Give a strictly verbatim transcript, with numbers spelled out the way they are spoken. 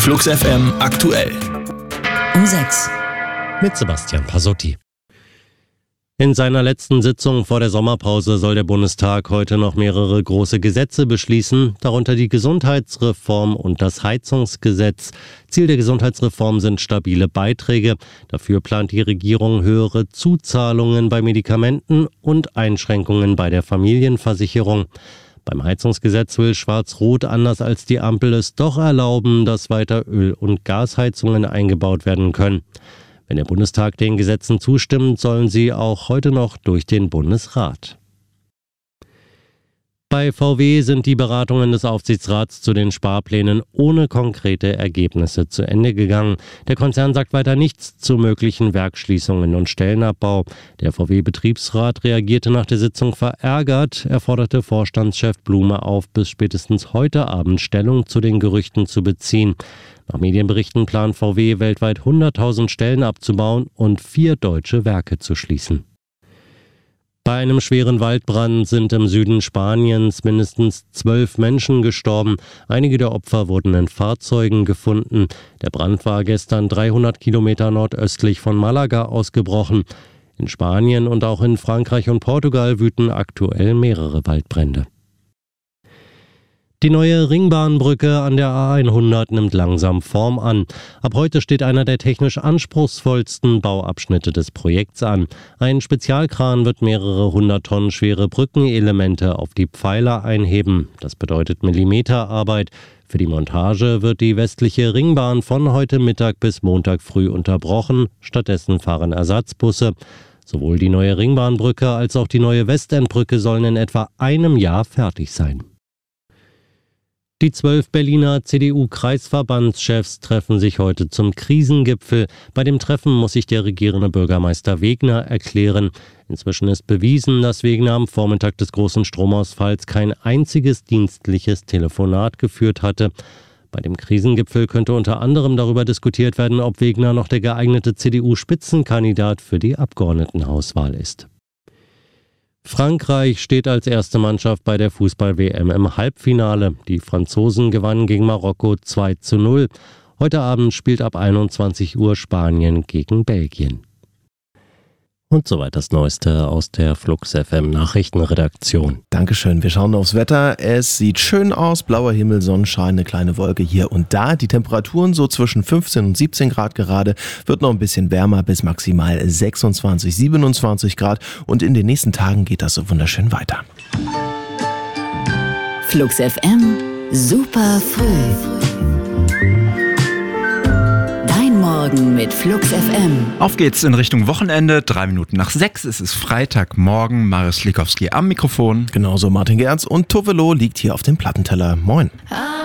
Flux F M aktuell. Um sechs. Mit Sebastian Pasotti. In seiner letzten Sitzung vor der Sommerpause soll der Bundestag heute noch mehrere große Gesetze beschließen, darunter die Gesundheitsreform und das Heizungsgesetz. Ziel der Gesundheitsreform sind stabile Beiträge. Dafür plant die Regierung höhere Zuzahlungen bei Medikamenten und Einschränkungen bei der Familienversicherung. Beim Heizungsgesetz will Schwarz-Rot anders als die Ampel es doch erlauben, dass weiter Öl- und Gasheizungen eingebaut werden können. Wenn der Bundestag den Gesetzen zustimmt, sollen sie auch heute noch durch den Bundesrat. Bei V W sind die Beratungen des Aufsichtsrats zu den Sparplänen ohne konkrete Ergebnisse zu Ende gegangen. Der Konzern sagt weiter nichts zu möglichen Werksschließungen und Stellenabbau. Der V W-Betriebsrat reagierte nach der Sitzung verärgert. Er forderte Vorstandschef Blume auf, bis spätestens heute Abend Stellung zu den Gerüchten zu beziehen. Nach Medienberichten plant V W weltweit hunderttausend Stellen abzubauen und vier deutsche Werke zu schließen. Bei einem schweren Waldbrand sind im Süden Spaniens mindestens zwölf Menschen gestorben. Einige der Opfer wurden in Fahrzeugen gefunden. Der Brand war gestern dreihundert Kilometer nordöstlich von Malaga ausgebrochen. In Spanien und auch in Frankreich und Portugal wüten aktuell mehrere Waldbrände. Die neue Ringbahnbrücke an der A hundert nimmt langsam Form an. Ab heute steht einer der technisch anspruchsvollsten Bauabschnitte des Projekts an. Ein Spezialkran wird mehrere hundert Tonnen schwere Brückenelemente auf die Pfeiler einheben. Das bedeutet Millimeterarbeit. Für die Montage wird die westliche Ringbahn von heute Mittag bis Montag früh unterbrochen. Stattdessen fahren Ersatzbusse. Sowohl die neue Ringbahnbrücke als auch die neue Westendbrücke sollen in etwa einem Jahr fertig sein. Die zwölf Berliner C D U-Kreisverbandschefs treffen sich heute zum Krisengipfel. Bei dem Treffen muss sich der regierende Bürgermeister Wegner erklären. Inzwischen ist bewiesen, dass Wegner am Vormittag des großen Stromausfalls kein einziges dienstliches Telefonat geführt hatte. Bei dem Krisengipfel könnte unter anderem darüber diskutiert werden, ob Wegner noch der geeignete C D U-Spitzenkandidat für die Abgeordnetenhauswahl ist. Frankreich steht als erste Mannschaft bei der Fußball-W M im Halbfinale. Die Franzosen gewannen gegen Marokko zwei zu null. Heute Abend spielt ab einundzwanzig Uhr Spanien gegen Belgien. Und soweit das Neueste aus der Flux F M Nachrichtenredaktion. Dankeschön. Wir schauen aufs Wetter. Es sieht schön aus. Blauer Himmel, Sonnenschein, eine kleine Wolke hier und da. Die Temperaturen so zwischen fünfzehn und siebzehn Grad gerade. Wird noch ein bisschen wärmer bis maximal sechsundzwanzig, siebenundzwanzig Grad. Und in den nächsten Tagen geht das so wunderschön weiter. Flux F M, super früh. Morgen mit Flux F M. Auf geht's in Richtung Wochenende. Drei Minuten nach sechs. Es ist Freitagmorgen. Marius Likowski am Mikrofon. Genauso Martin Gerz und Tovelo liegt hier auf dem Plattenteller. Moin.